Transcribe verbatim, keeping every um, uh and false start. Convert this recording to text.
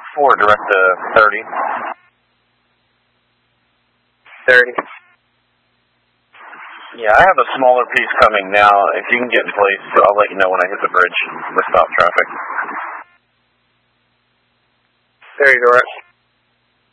four, direct to thirty. thirty. Yeah, I have a smaller piece coming now. If you can get in place, I'll let you know when I hit the bridge. We'll stop traffic. thirty, direct.